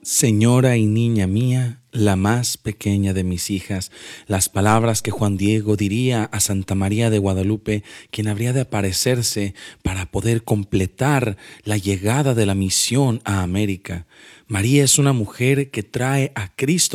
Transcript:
Señora y niña mía, la más pequeña de mis hijas, las palabras que Juan Diego diría a Santa María de Guadalupe, quien habría de aparecerse para poder completar la llegada de la misión a América. María es una mujer que trae a Cristo